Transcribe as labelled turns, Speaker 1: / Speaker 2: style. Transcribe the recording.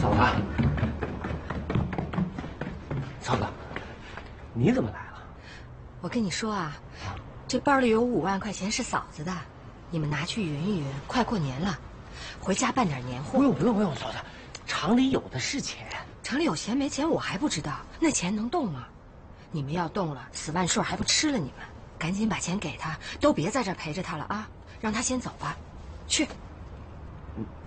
Speaker 1: 走了。嫂子，你怎么来了？
Speaker 2: 我跟你说啊，这包里有5万块钱是嫂子的，你们拿去匀一匀，快过年了，回家办点年货。
Speaker 1: 不用，嫂子，厂里有的是钱。
Speaker 2: 城里有钱没钱我还不知道，那钱能动吗？你们要动了，死万顺还不吃了你们？赶紧把钱给他，都别在这儿陪着他了啊！让他先走吧，去。